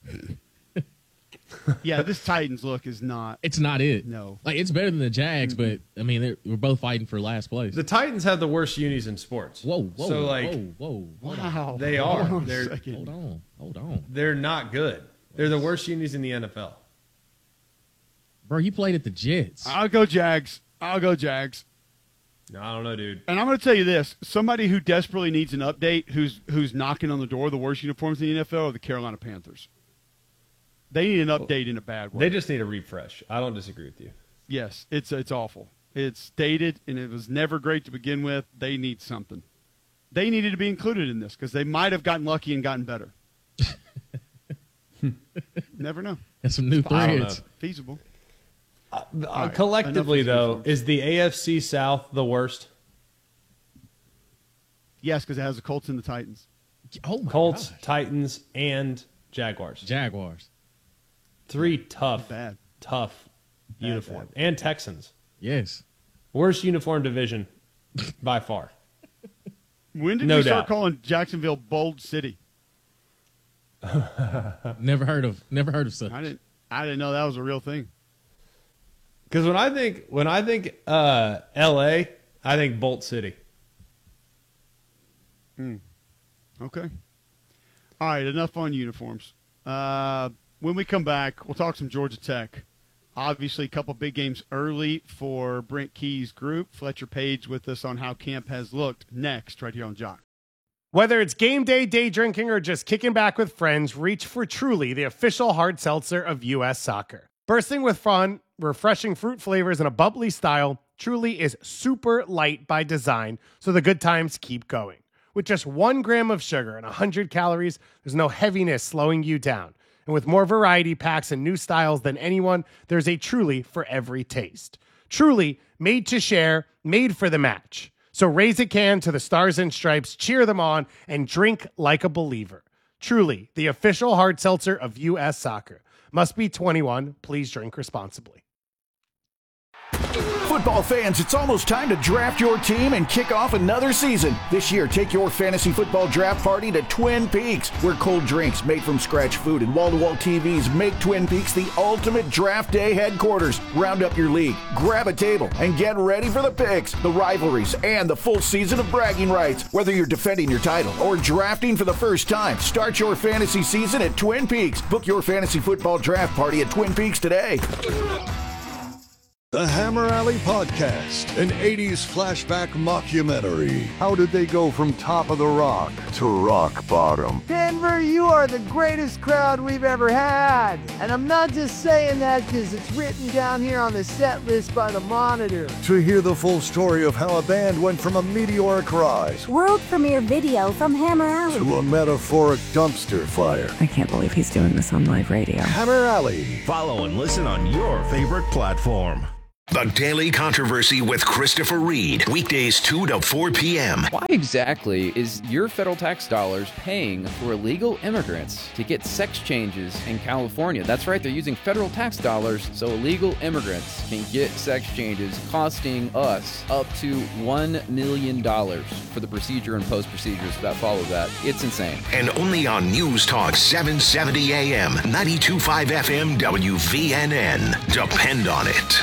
Yeah, this Titans look is not. It's not it. No. Like it's better than the Jags, but I mean they're, we're both fighting for last place. The Titans have the worst unis in sports. Whoa, whoa, so like, whoa, whoa, hold Wow. on. they Hold are. on a They're second. Hold on, hold on, they're not good. They're the worst unis in the N F L. bro. You played at the Jets. I'll go Jags. I'll go Jags. No, I don't know, dude. And I'm going to tell you this: somebody who desperately needs an update, who's who's knocking on the door of the worst uniforms in the N F L, are the Carolina Panthers. They need an update in a bad way. They just need a refresh. I don't disagree with you. Yes, it's it's awful. It's dated, and it was never great to begin with. They need something. They needed to be included in this because they might have gotten lucky and gotten better. Never know. That's some new I don't threads. know. Feasible. Uh, right, collectively, enough of though, is the A F C South the worst? Yes, because it has the Colts and the Titans. Oh my Colts, gosh. Titans, and Jaguars. Jaguars. Three tough, Bad. tough Bad, uniform. And Texans. Yes. Worst uniform division by far. When did No you start doubt. calling Jacksonville Bold City? Never heard of. Never heard of such. I didn't. I didn't know that was a real thing. Because when I think when I think uh, L A, I think Bolt City. Hmm. Okay. All right. Enough on uniforms. Uh, when we come back, we'll talk some Georgia Tech. Obviously, a couple big games early for Brent Key's group. Fletcher Page with us on how camp has looked. Next, right here on Jock. Whether it's game day, day drinking, or just kicking back with friends, reach for Truly, the official hard seltzer of U S Soccer. Bursting with fun, refreshing fruit flavors, and a bubbly style, Truly is super light by design, so the good times keep going. With just one gram of sugar and one hundred calories, there's no heaviness slowing you down. And with more variety packs and new styles than anyone, there's a Truly for every taste. Truly, made to share, made for the match. So raise a can to the Stars and Stripes, cheer them on, and drink like a believer. Truly, the official hard seltzer of U S Soccer. Must be twenty-one. Please drink responsibly. Football fans, it's almost time to draft your team and kick off another season. This year, take your fantasy football draft party to Twin Peaks, where cold drinks made from scratch food and wall-to-wall T Vs make Twin Peaks the ultimate draft day headquarters. Round up your league, grab a table, and get ready for the picks, the rivalries, and the full season of bragging rights. Whether you're defending your title or drafting for the first time, start your fantasy season at Twin Peaks. Book your fantasy football draft party at Twin Peaks today. The Hammer Alley Podcast, an eighties flashback mockumentary. How did they go from top of the rock to rock bottom? Pick Denver, you are the greatest crowd we've ever had. And I'm not just saying that because it's written down here on the set list by the Monitor. To hear the full story of how a band went from a meteoric rise World premiere video from Hammer Alley to a metaphoric dumpster fire. I can't believe he's doing this on live radio. Hammer Alley. Follow and listen on your favorite platform. The Daily Controversy with Christopher Reed. Weekdays two to four p.m. Why exactly is your federal tax dollars paying for illegal immigrants to get sex changes in California? That's right, they're using federal tax dollars so illegal immigrants can get sex changes, costing us up to one million dollars for the procedure and post-procedures that follow that. It's insane. And only on News Talk seven seventy A M, ninety-two point five F M W V N N. Depend on it.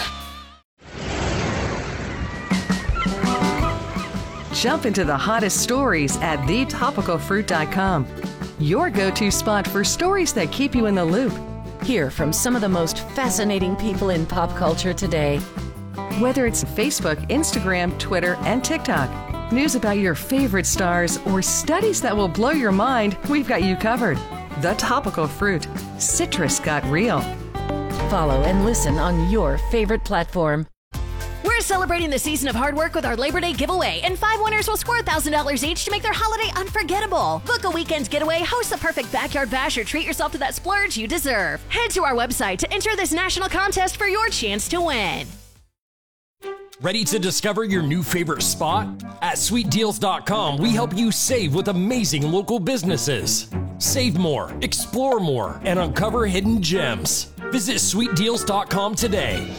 Jump into the hottest stories at the topical fruit dot com. Your go-to spot for stories that keep you in the loop. Hear from some of the most fascinating people in pop culture today. Whether it's Facebook, Instagram, Twitter, and TikTok, news about your favorite stars, or studies that will blow your mind, we've got you covered. The Topical Fruit. Citrus got real. Follow and listen on your favorite platform. We're celebrating the season of hard work with our Labor Day giveaway, and five winners will score one thousand dollars each to make their holiday unforgettable. Book a weekend's getaway, host the perfect backyard bash, or treat yourself to that splurge you deserve. Head to our website to enter this national contest for your chance to win. Ready to discover your new favorite spot? At sweet deals dot com, we help you save with amazing local businesses. Save more, explore more, and uncover hidden gems. Visit sweet deals dot com today.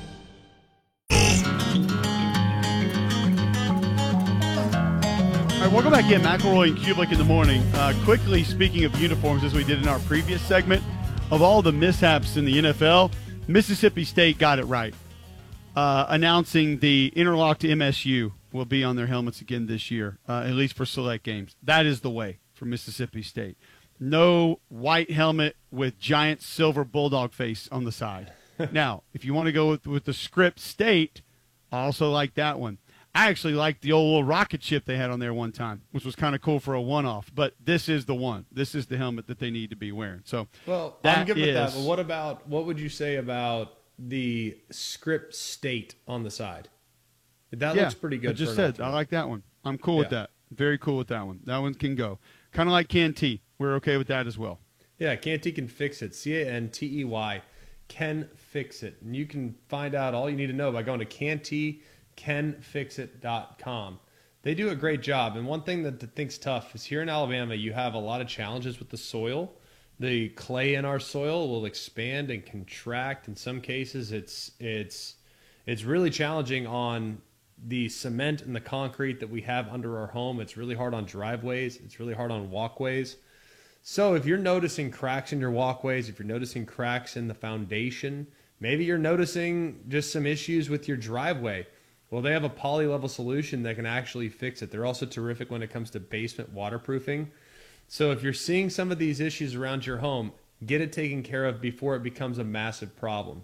All right, welcome back in. McElroy and Kublik in the morning. Uh, quickly, speaking of uniforms, as we did in our previous segment, of all the mishaps in the N F L, Mississippi State got it right, uh, announcing the interlocked M S U will be on their helmets again this year, uh, at least for select games. That is the way for Mississippi State. No white helmet with giant silver bulldog face on the side. Now, if you want to go with, with the script State, I also like that one. I actually liked the old little rocket ship they had on there one time, which was kind of cool for a one-off. But this is the one. This is the helmet that they need to be wearing. So well, that I'm good is, with that. But what about what would you say about the script State on the side? That yeah, looks pretty good. I just for an said I like that one. I'm cool with Yeah. that. Very cool with that one. That one can go. Kind of like Canty. We're okay with that as well. Yeah, Canty can fix it. C A N T E Y can fix it. And you can find out all you need to know by going to canty can fix it dot com. They do a great job. And one thing that I think's tough is here in Alabama, you have a lot of challenges with the soil. The clay in our soil will expand and contract. In some cases, it's it's it's really challenging on the cement and the concrete that we have under our home. It's really hard on driveways. It's really hard on walkways. So if you're noticing cracks in your walkways, if you're noticing cracks in the foundation, maybe you're noticing just some issues with your driveway, well, they have a poly-level solution that can actually fix it. They're also terrific when it comes to basement waterproofing. So if you're seeing some of these issues around your home, get it taken care of before it becomes a massive problem.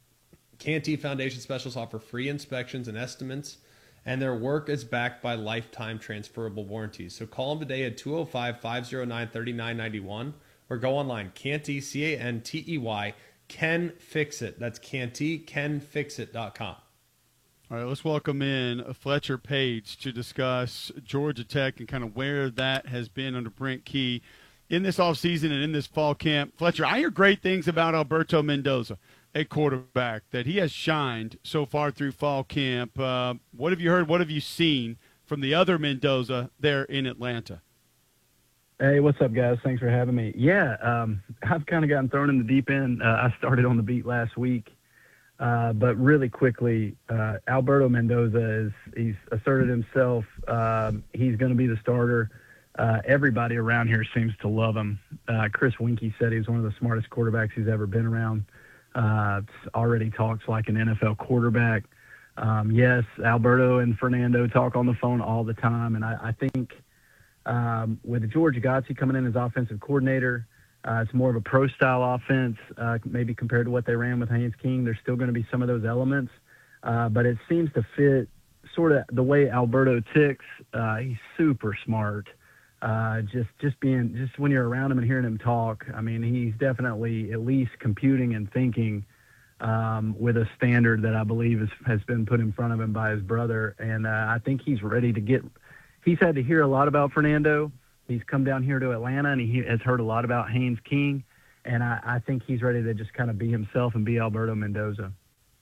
Canty Foundation Specialists offer free inspections and estimates, and their work is backed by lifetime transferable warranties. So call them today at two oh five, five oh nine, three nine nine one or go online, Canty, C A N T E Y, Can Fix It. That's Canty, can fix it dot com. All right, let's welcome in Fletcher Page to discuss Georgia Tech and kind of where that has been under Brent Key in this offseason and in this fall camp. Fletcher, I hear great things about Alberto Mendoza, a quarterback, that he has shined so far through fall camp. Uh, what have you heard? What have you seen from the other Mendoza there in Atlanta? Hey, what's up, guys? Thanks for having me. Yeah, um, I've kind of gotten thrown in the deep end. Uh, I started on the beat last week. Uh, but really quickly, uh, Alberto Mendoza is he's asserted himself. Um, he's going to be the starter. Uh, everybody around here seems to love him. Uh, Chris Winkie said he was one of the smartest quarterbacks he's ever been around. Uh, already talks like an N F L quarterback. Um, yes, Alberto and Fernando talk on the phone all the time, and I, I think um, with George Godsey coming in as offensive coordinator, Uh, it's more of a pro-style offense, uh, maybe compared to what they ran with Haynes King. There's still going to be some of those elements, uh, but it seems to fit sort of the way Alberto ticks. Uh, he's super smart. uh, just just being just when you're around him and hearing him talk, I mean, he's definitely at least computing and thinking um, with a standard that I believe is, has been put in front of him by his brother, and uh, I think he's ready to get. He's had to hear a lot about Fernando. He's come down here to Atlanta, and he has heard a lot about Haynes King, and I, I think he's ready to just kind of be himself and be Alberto Mendoza.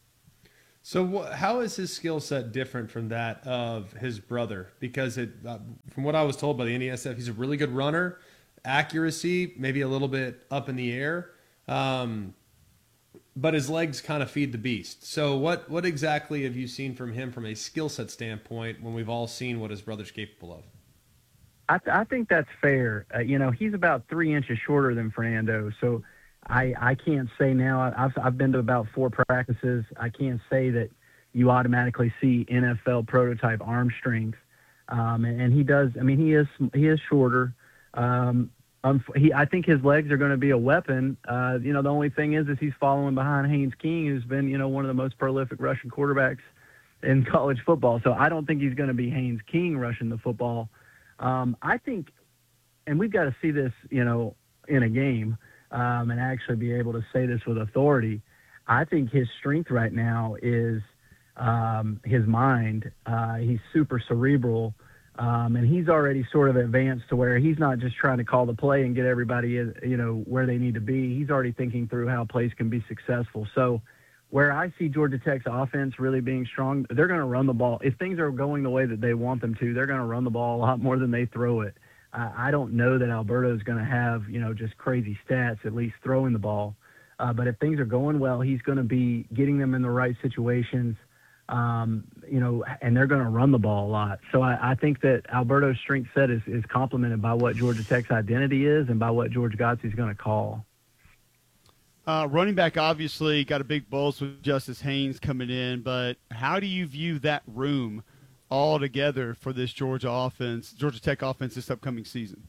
So wh- how is his skill set different from that of his brother? Because it, uh, from what I was told by the N E S F, he's a really good runner, accuracy, maybe a little bit up in the air, um, but his legs kind of feed the beast. So what, what exactly have you seen from him from a skill set standpoint when we've all seen what his brother's capable of? I, th- I think that's fair. Uh, you know, he's about three inches shorter than Fernando, so I, I can't say now. I've I've been to about four practices. I can't say that you automatically see N F L prototype arm strength. Um, and, and he does. I mean, he is he is shorter. Um, um, he I think his legs are going to be a weapon. Uh, you know, the only thing is, is he's following behind Haynes King, who's been you know one of the most prolific rushing quarterbacks in college football. So I don't think he's going to be Haynes King rushing the football. Um, I think, and we've got to see this, you know, in a game. Um, and actually be able to say this with authority. I think his strength right now is um, his mind. Uh, he's super cerebral, um, and he's already sort of advanced to where he's not just trying to call the play and get everybody, you know, where they need to be. He's already thinking through how plays can be successful. So where I see Georgia Tech's offense really being strong, they're going to run the ball. If things are going the way that they want them to, they're going to run the ball a lot more than they throw it. I don't know that Alberto is going to have, you know, just crazy stats, at least throwing the ball. Uh, but if things are going well, he's going to be getting them in the right situations, um, you know, and they're going to run the ball a lot. So I, I think that Alberto's strength set is, is complemented by what Georgia Tech's identity is and by what George Godsey is going to call. Uh, running back, obviously, got a big bolus with Justice Haynes coming in, but how do you view that room all together for this Georgia offense, Georgia Tech offense this upcoming season?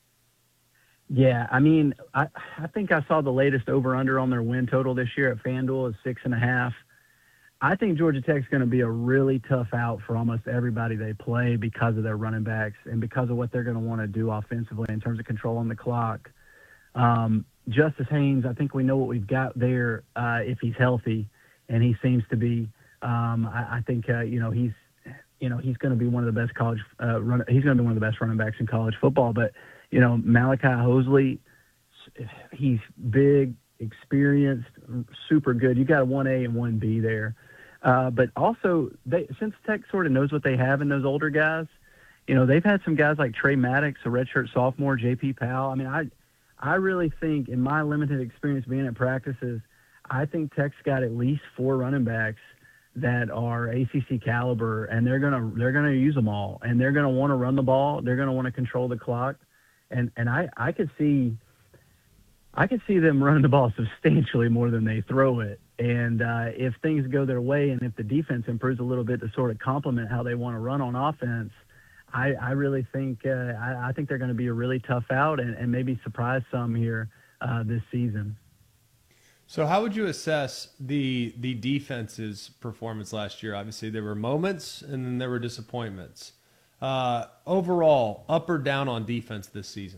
Yeah, I mean, I, I think I saw the latest over-under on their win total this year at FanDuel is six and a half. I think Georgia Tech's going to be a really tough out for almost everybody they play because of their running backs and because of what they're going to want to do offensively in terms of controlling the clock. Um, Justice Haynes, I think we know what we've got there uh, if he's healthy, and he seems to be. Um, I, I think, uh, you know, he's, You know, he's going to be one of the best college uh, run. He's going to be one of the best running backs in college football. But you know, Malachi Hosley, he's big, experienced, super good. You got a one A and one B there. Uh, but also, they, since Tech sort of knows what they have in those older guys, you know, they've had some guys like Trey Maddox, a redshirt sophomore, J P Powell. I mean, I, I really think, in my limited experience being at practices, I think Tech's got at least four running backs that are A C C caliber, and they're gonna they're gonna use them all, and they're gonna want to run the ball. They're gonna want to control the clock, and and I I could see I could see them running the ball substantially more than they throw it. And uh, if things go their way, and if the defense improves a little bit to sort of complement how they want to run on offense, I, I really think uh, I, I think they're going to be a really tough out, and, and maybe surprise some here uh, this season. So how would you assess the the defense's performance last year? Obviously, there were moments and then there were disappointments. Uh, overall, up or down on defense this season?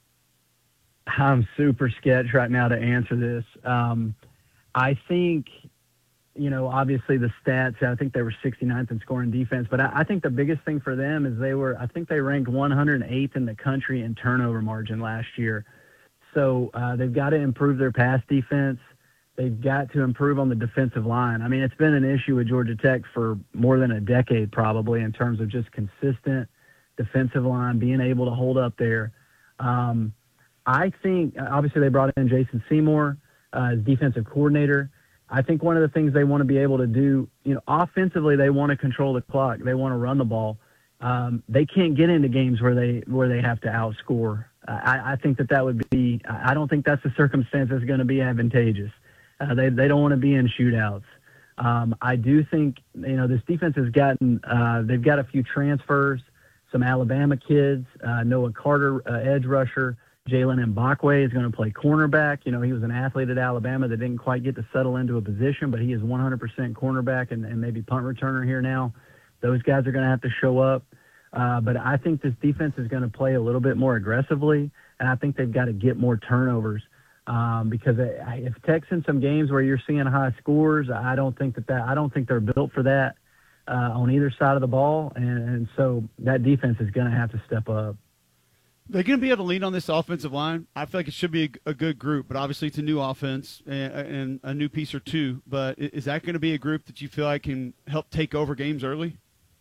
I'm super sketched right now to answer this. Um, I think, you know, obviously the stats, I think they were sixty-ninth in scoring defense, but I, I think the biggest thing for them is they were, I think they ranked one hundred eighth in the country in turnover margin last year. So uh, they've got to improve their pass defense. They've got to improve on the defensive line. I mean, it's been an issue with Georgia Tech for more than a decade probably in terms of just consistent defensive line, being able to hold up there. Um, I think, obviously, they brought in Jason Seymour uh, as defensive coordinator. I think one of the things they want to be able to do, you know, offensively, they want to control the clock. They want to run the ball. Um, they can't get into games where they where they have to outscore. I, I think that that would be – I don't think that's the circumstance that's going to be advantageous. Uh, they they don't want to be in shootouts. Um, I do think, you know, this defense has gotten uh, – they've got a few transfers, some Alabama kids, uh, Noah Carter, uh, edge rusher. Jalen Mbakwe is going to play cornerback. You know, he was an athlete at Alabama that didn't quite get to settle into a position, but he is one hundred percent cornerback and, and maybe punt returner here now. Those guys are going to have to show up. Uh, but I think this defense is going to play a little bit more aggressively, and I think they've got to get more turnovers um, because if Tech's in some games where you're seeing high scores, I don't think that, that I don't think they're built for that uh, on either side of the ball, and, and so that defense is going to have to step up. They're going to be able to lean on this offensive line. I feel like it should be a, a good group, but obviously it's a new offense and, and a new piece or two. But is that going to be a group that you feel like can help take over games early?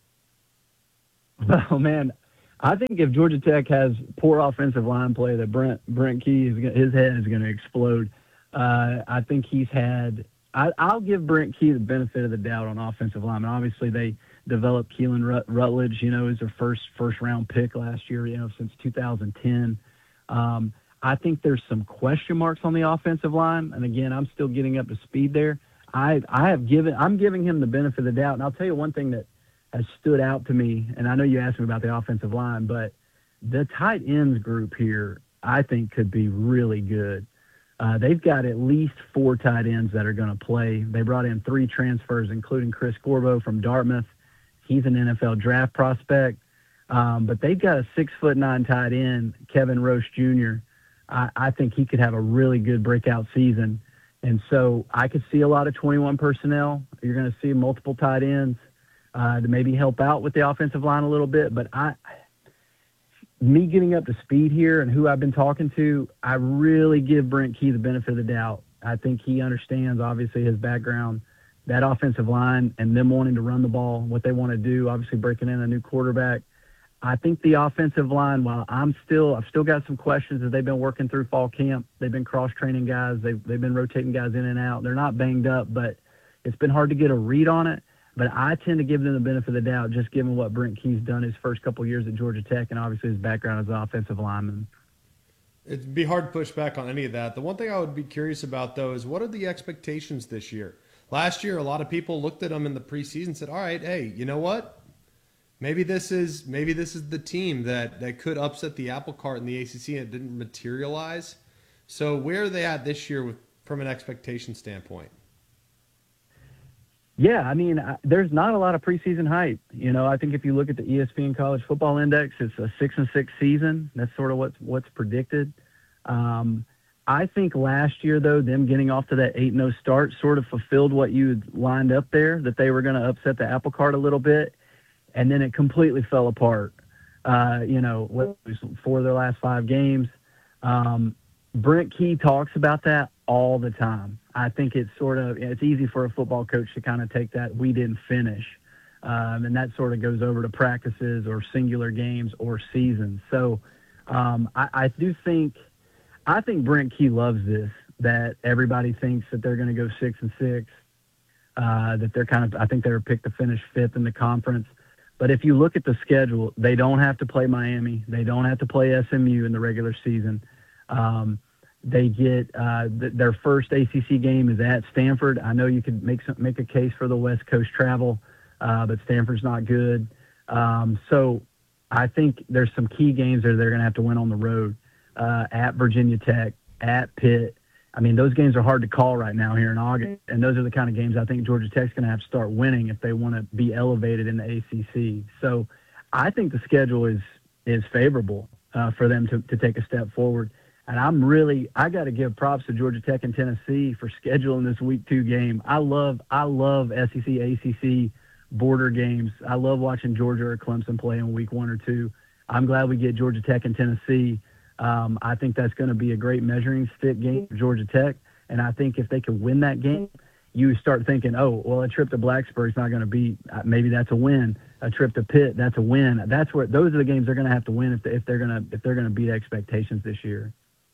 Oh, man, I think if Georgia Tech has poor offensive line play, that Brent Brent Key, is his head is going to explode. Uh, I think he's had I, – I'll give Brent Key the benefit of the doubt on offensive linemen. Obviously, they developed Keelan Rut- Rutledge, you know, as their first first-round pick last year, you know, since two thousand ten. Um, I think there's some question marks on the offensive line, and, again, I'm still getting up to speed there. I I have given – I'm giving him the benefit of the doubt, and I'll tell you one thing that – has stood out to me, and I know you asked me about the offensive line, but the tight ends group here, I think, could be really good. Uh, they've got at least four tight ends that are going to play. They brought in three transfers, including Chris Corbo from Dartmouth. He's an N F L draft prospect. Um, but they've got a six-foot-nine tight end, Kevin Roche Junior I, I think he could have a really good breakout season. And so I could see a lot of twenty-one personnel. You're going to see multiple tight ends. Uh, to maybe help out with the offensive line a little bit. But I, me getting up to speed here and who I've been talking to, I really give Brent Key the benefit of the doubt. I think he understands, obviously, his background, that offensive line and them wanting to run the ball, what they want to do, obviously breaking in a new quarterback. I think the offensive line, while I'm still, I've still got some questions as they've been working through fall camp. They've been cross-training guys. They've, they've been rotating guys in and out. They're not banged up, but it's been hard to get a read on it. But I tend to give them the benefit of the doubt, just given what Brent Key's done his first couple of years at Georgia Tech and obviously his background as an offensive lineman. It'd be hard to push back on any of that. The one thing I would be curious about, though, is what are the expectations this year? Last year, a lot of people looked at them in the preseason and said, all right, hey, you know what? Maybe this is maybe this is the team that, that could upset the apple cart in the A C C, and it didn't materialize. So where are they at this year with, from an expectation standpoint? Yeah, I mean, I, there's not a lot of preseason hype. You know, I think if you look at the E S P N College Football Index, it's a six and six season. That's sort of what's what's predicted. Um, I think last year, though, them getting off to that eight and oh start sort of fulfilled what you had lined up there, that they were going to upset the apple cart a little bit, and then it completely fell apart. Uh, you know, for their last five games. Um, Brent Key talks about that all the time. I think it's sort of, it's easy for a football coach to kind of take that we didn't finish. Um, and that sort of goes over to practices or singular games or seasons. So um, I, I do think, I think Brent Key loves this, that everybody thinks that they're going to go six and six, uh, that they're kind of, I think they were picked to finish fifth in the conference. But if you look at the schedule, they don't have to play Miami. They don't have to play S M U in the regular season. Um, They get uh, th- their first A C C game is at Stanford. I know you could make some, make a case for the West Coast travel, uh, but Stanford's not good. Um, so I think there's some key games there they're going to have to win on the road, uh, at Virginia Tech, at Pitt. I mean, those games are hard to call right now here in August, and those are the kind of games I think Georgia Tech's going to have to start winning if they want to be elevated in the A C C. So I think the schedule is is favorable uh, for them to, to take a step forward. And I'm really, I got to give props to Georgia Tech and Tennessee for scheduling this week two game. I love, I love S E C, A C C border games. I love watching Georgia or Clemson play in week one or two. I'm glad we get Georgia Tech and Tennessee. Um, I think that's going to be a great measuring stick game for Georgia Tech. And I think if they can win that game, you start thinking, oh, well, a trip to Blacksburg is not going to be, maybe that's a win. A trip to Pitt, that's a win. That's where, those are the games they're going to have to win if, they, if they're going to, if they're going to beat expectations this year.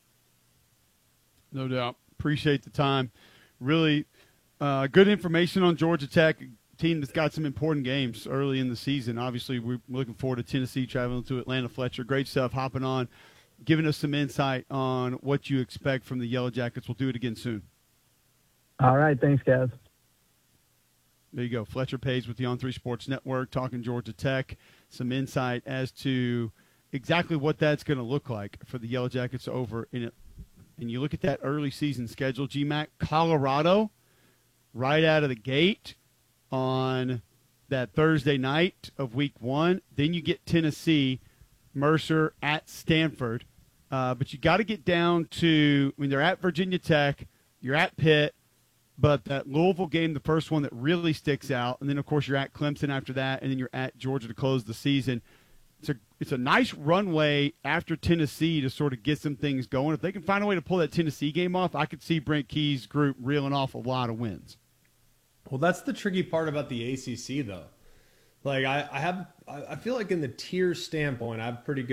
No doubt. Appreciate the time. Really uh, good information on Georgia Tech, a team that's got some important games early in the season. Obviously, we're looking forward to Tennessee traveling to Atlanta. Fletcher, great stuff hopping on, giving us some insight on what you expect from the Yellow Jackets. We'll do it again soon. All right. Thanks, guys. There you go. Fletcher Page with the On three Sports Network talking Georgia Tech. Some insight as to exactly what that's going to look like for the Yellow Jackets over in Atlanta. And you look at that early season schedule, G MAC, Colorado, right out of the gate on that Thursday night of week one. Then you get Tennessee, Mercer at Stanford. Uh, but you got to get down to, I mean, they're at Virginia Tech, you're at Pitt, but that Louisville game, the first one that really sticks out, and then, of course, you're at Clemson after that, and then you're at Georgia to close the season. It's a, it's a nice runway after Tennessee to sort of get some things going. If they can find a way to pull that Tennessee game off, I could see Brent Key's group reeling off a lot of wins. Well, that's the tricky part about the A C C, though. Like, I, I have, I feel like in the tier standpoint, I have pretty good